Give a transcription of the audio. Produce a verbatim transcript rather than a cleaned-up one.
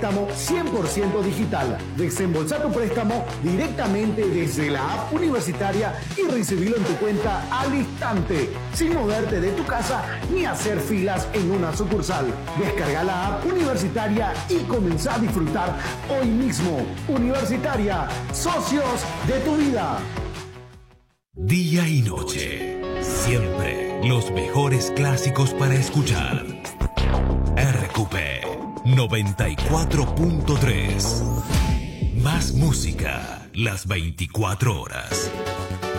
Préstamo cien por ciento digital. Desembolsa tu préstamo directamente desde la app universitaria y recibirlo en tu cuenta al instante, sin moverte de tu casa ni hacer filas en una sucursal. Descarga la app universitaria y comenzá a disfrutar hoy mismo. Universitaria, socios de tu vida. Día y noche, siempre los mejores clásicos para escuchar. R Q P noventa y cuatro punto tres. Más música las veinticuatro horas.